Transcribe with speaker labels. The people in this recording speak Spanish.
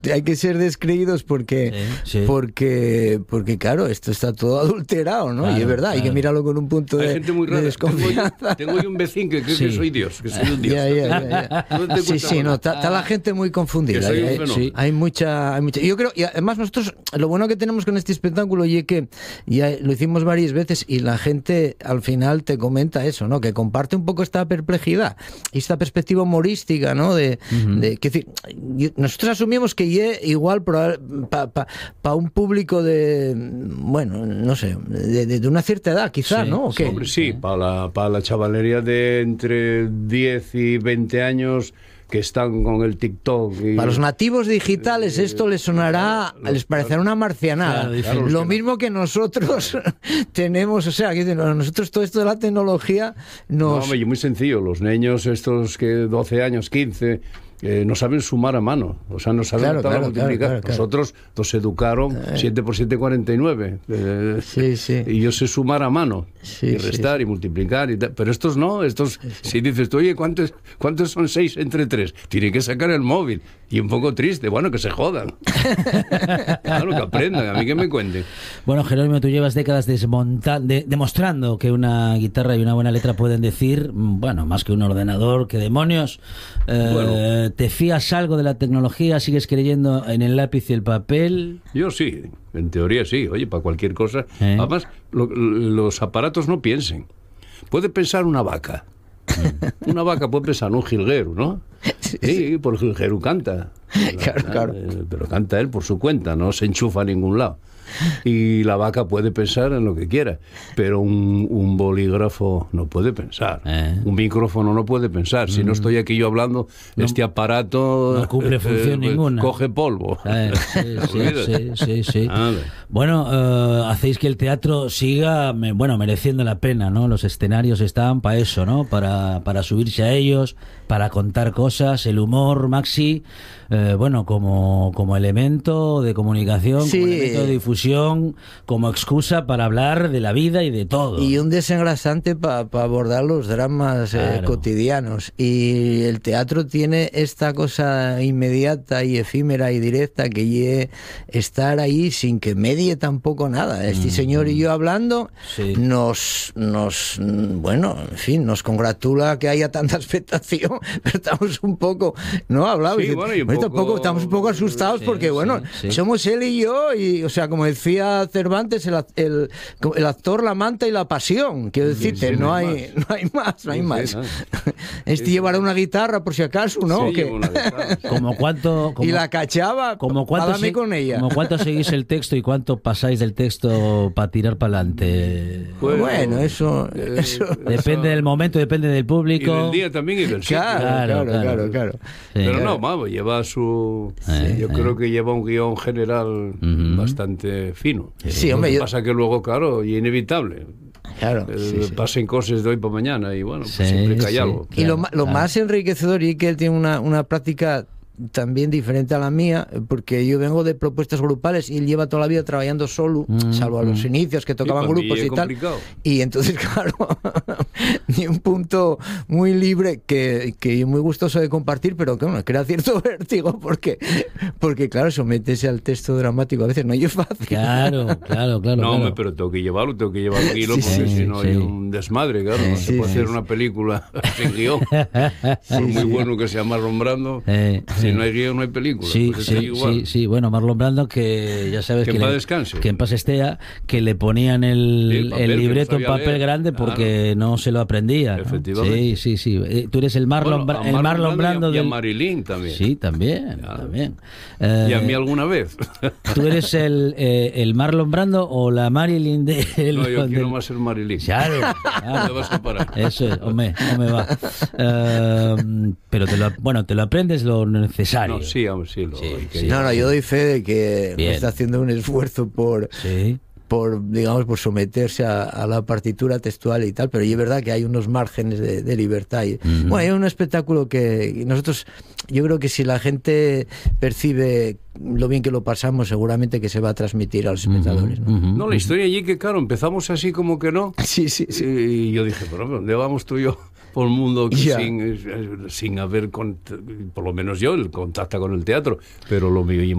Speaker 1: hay que ser descreídos porque claro, esto está todo adulterado, ¿no? Claro, y es verdad, hay que mirarlo con un punto de desconfianza.
Speaker 2: Tengo yo un vecino que cree que soy Dios, que soy un Dios.
Speaker 1: Está la gente muy confundida. Hay mucha. Yo creo, y además nosotros, lo bueno que tenemos con este espectáculo y es que ya lo hicimos varias veces y la gente al final te comenta eso, ¿no? Que comparte un poco esta perplejidad y esta perspectiva humorística, ¿no? Que decir, nosotros asumimos que igual para un público de, bueno, no sé, de una cierta edad, quizás, ¿no? ¿O qué?
Speaker 2: Hombre, sí, para la chavalería de entre 10 y 20 años que están con el TikTok.
Speaker 1: Para los nativos digitales esto les sonará, les parecerá una marcianada. Claro, lo mismo que nosotros tenemos, o sea, que nosotros todo esto de la tecnología nos...
Speaker 2: No, muy sencillo, los niños estos que 12 años, 15... no saben sumar a mano, o sea, no saben multiplicar. Nosotros nos educaron 7 por 7, 49. Y yo sé sumar a mano, y restar y multiplicar. Pero estos no, si dices tú, oye, ¿cuántos son 6 entre 3? Tienen que sacar el móvil. Y un poco triste, bueno, que se jodan. Claro, que aprendan, a mí que me cuenten.
Speaker 3: Bueno, Jerónimo, tú llevas décadas demostrando que una guitarra y una buena letra pueden decir, bueno, más que un ordenador, que demonios. ¿Te fías algo de la tecnología? ¿Sigues creyendo en el lápiz y el papel?
Speaker 2: Yo sí, en teoría sí. Oye, para cualquier cosa. Además, los aparatos no piensen. Puede pensar una vaca. Una vaca puede pensar un jilguero, ¿no? Sí, por jilguero canta.
Speaker 1: Claro.
Speaker 2: Pero canta él por su cuenta, no se enchufa a ningún lado. Y la vaca puede pensar en lo que quiera, pero un bolígrafo no puede pensar. Un micrófono no puede pensar. Si no estoy aquí yo hablando, este aparato
Speaker 3: no cumple función ninguna.
Speaker 2: Coge polvo.
Speaker 3: Sí. Bueno, hacéis que el teatro siga, mereciendo la pena, ¿no? Los escenarios están para eso, ¿no? Para subirse a ellos, para contar cosas, el humor, Maxi, como elemento de comunicación, como elemento de difusión, como excusa para hablar de la vida y de todo.
Speaker 1: Y un desengrasante para abordar los dramas cotidianos. Y el teatro tiene esta cosa inmediata y efímera y directa que estar ahí sin que medie tampoco nada. Este señor y yo hablando nos congratula que haya tanta expectación, pero estamos un poco, ¿no? Hablamos. Estamos un poco asustados porque, somos él y yo, y, o sea, como decía Cervantes, el actor, la manta y la pasión. Quiero decirte, no hay más. Llevará una guitarra por si acaso, ¿no? Y la cachaba, háblame con ella.
Speaker 3: ¿Como cuánto seguís el texto y cuánto pasáis del texto para tirar para adelante?
Speaker 1: Bueno, eso
Speaker 3: depende del momento, depende del público.
Speaker 2: Y del día también y del sitio.
Speaker 1: Claro.
Speaker 2: Pero no, lleva su... yo creo que lleva un guión general bastante fino.
Speaker 1: Sí, hombre,
Speaker 2: lo que pasa que luego, claro, y inevitable.
Speaker 1: Claro,
Speaker 2: pasen cosas de hoy para mañana y bueno, siempre hay algo.
Speaker 1: Y lo más enriquecedor y que él tiene una práctica también diferente a la mía, porque yo vengo de propuestas grupales y él lleva toda la vida trabajando solo, salvo a los inicios que tocaban grupos y tal. Y entonces, claro, ni un punto muy libre que muy gustoso de compartir, pero que crea cierto vértigo porque claro, someterse al texto dramático a veces no es fácil.
Speaker 3: Claro.
Speaker 2: No, pero tengo que llevarlo hilo, porque si no hay un desmadre, claro, no se puede hacer una película sin guión. Por muy bueno que sea Marlon Brando, si no hay guión no hay película.
Speaker 3: Sí, bueno, Marlon Brando, que ya sabes
Speaker 2: que
Speaker 3: en paz esté, que le ponían el libreto en papel grande porque no se lo aprendía, ¿no?
Speaker 2: Efectivamente.
Speaker 3: Sí. Tú eres el Marlon Brando
Speaker 2: y a Marilyn también.
Speaker 3: Sí, también.
Speaker 2: Y a mí alguna vez.
Speaker 3: ¿Tú eres el Marlon Brando o la Marilyn de
Speaker 2: No, yo quiero más el Marilyn.
Speaker 3: Claro.
Speaker 2: Te vas a parar.
Speaker 3: Eso es, hombre va. Pero te lo aprendes lo necesario.
Speaker 2: No, sí.
Speaker 1: No, yo doy fe de que está haciendo un esfuerzo por someterse a la partitura textual y tal, pero es verdad que hay unos márgenes de libertad. Bueno, hay un espectáculo que nosotros, yo creo que si la gente percibe lo bien que lo pasamos, seguramente que se va a transmitir a los espectadores, ¿no?
Speaker 2: La historia allí que, claro, empezamos así como que no.
Speaker 1: Sí.
Speaker 2: Y yo dije, pero ¿dónde vamos tú y yo por el mundo sin haber, por lo menos yo, el contacto con el teatro? Pero lo mío